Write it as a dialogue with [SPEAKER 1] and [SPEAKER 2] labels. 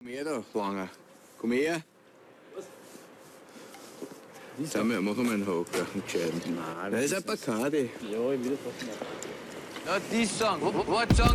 [SPEAKER 1] Komm her da, Langer. Komm her. Sag mal, machen wir einen Haken, einen gescheiten.
[SPEAKER 2] Nein,
[SPEAKER 1] Das ist ein Bacardi.
[SPEAKER 2] Ja, ich will das machen.
[SPEAKER 1] Ja, die Song. What song